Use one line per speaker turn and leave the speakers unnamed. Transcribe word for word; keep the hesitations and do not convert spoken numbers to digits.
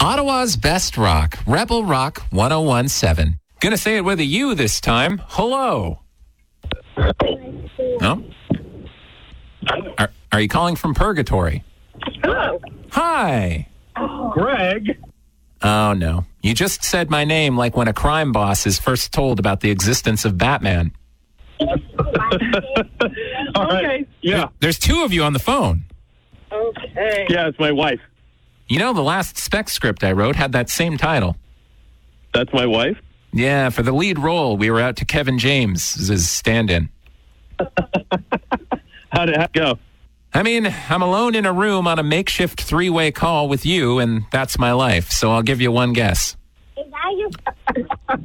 Ottawa's best rock, Rebel Rock one oh one point seven. Gonna say it with a U this time. Hello. No? Are, are you calling from Purgatory?
Hello.
Hi.
Greg.
Oh, no. You just said my name like when a crime boss is first told about the existence of Batman.
All right.
Okay.
Yeah.
There's two of you on the phone.
Okay.
Yeah, it's my wife.
You know, the last spec script I wrote had that same title.
That's my wife?
Yeah, for the lead role, we were out to Kevin James' as stand-in.
How did it go?
I mean, I'm alone in a room on a makeshift three-way call with you, and that's my life. So I'll give you one guess.
Is that your...